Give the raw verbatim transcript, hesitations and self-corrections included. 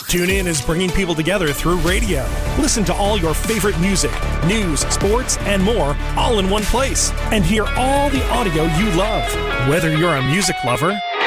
TuneIn is bringing people together through radio. Listen to all your favorite music, news, sports, and more all in one place. And hear all the audio you love. Whether you're a music lover